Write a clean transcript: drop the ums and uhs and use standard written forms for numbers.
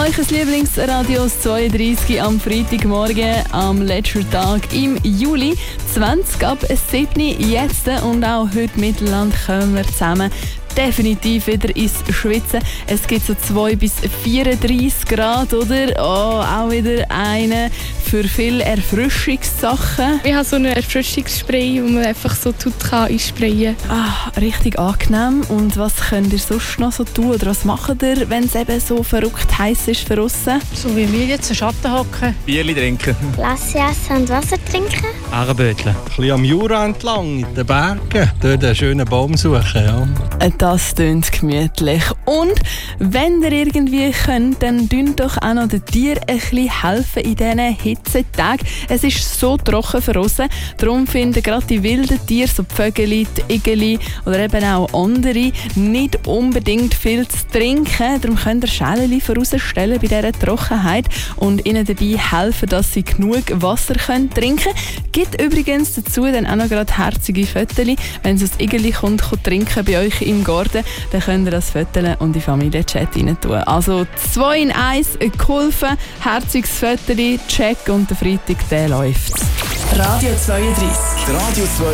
Euch Lieblingsradio 32 am Freitagmorgen, am letzten Tag im Juli. 20 ab 7 jetzt und auch heute Mittelland kommen wir zusammen definitiv wieder ins Schwitzen. Es gibt so 2 bis 34 Grad, oder? Oh, auch wieder eine für viele Erfrischungssachen. Ich habe so ein Erfrischungsspray, wo man einfach so einsprayen kann. Richtig angenehm. Und was könnt ihr sonst noch so tun? Oder was macht ihr, wenn es eben so verrückt heiß ist für draussen? So wie wir jetzt im Schatten hocken. Bierli trinken. Lassi essen und Wasser trinken. Ahrenböteln. Ein bisschen am Jura entlang, in den Bergen. Dort einen schönen Baum suchen, ja. Das klingt gemütlich. Und wenn ihr irgendwie könnt, dann tun doch auch noch den Tieren ein bisschen helfen in diesen Hitzetagen. Es ist so trocken für uns. Darum finden gerade die wilden Tiere, so die Vögel, die Igeli oder eben auch andere, nicht unbedingt viel zu trinken. Darum könnt ihr Schälchen vorausstellen bei dieser Trockenheit und ihnen dabei helfen, dass sie genug Wasser trinken können. Gibt übrigens dazu dann auch noch gerade herzige Fotos. Wenn so ein Igeli kommt trinken bei euch im Garten, dann könnt ihr das Foto und die Familienchat rein tun. Also 2 in 1 geholfen, herziges Foto, check und der Freitag, der läuft. Radio 32. Radio 32.